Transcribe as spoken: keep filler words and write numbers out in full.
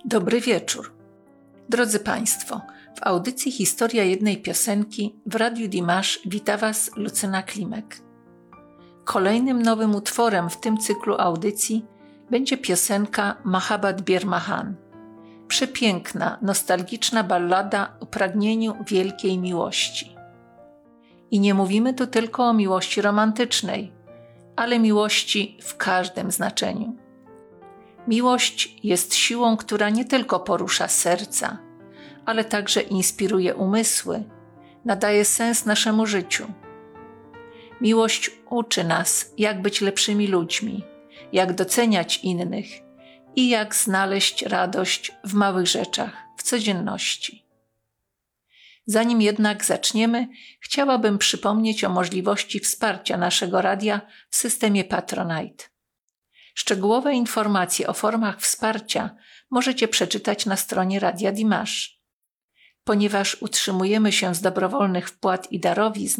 Dobry wieczór. Drodzy Państwo, w audycji Historia jednej piosenki w Radiu Dimash wita Was Lucyna Klimek. Kolejnym nowym utworem w tym cyklu audycji będzie piosenka Mahabbat Bir Mahan. Przepiękna, nostalgiczna ballada o pragnieniu wielkiej miłości. I nie mówimy tu tylko o miłości romantycznej, ale miłości w każdym znaczeniu. Miłość jest siłą, która nie tylko porusza serca, ale także inspiruje umysły, nadaje sens naszemu życiu. Miłość uczy nas, jak być lepszymi ludźmi, jak doceniać innych i jak znaleźć radość w małych rzeczach, w codzienności. Zanim jednak zaczniemy, chciałabym przypomnieć o możliwości wsparcia naszego radia w systemie Patronite. Szczegółowe informacje o formach wsparcia możecie przeczytać na stronie Radia Dimash. Ponieważ utrzymujemy się z dobrowolnych wpłat i darowizn,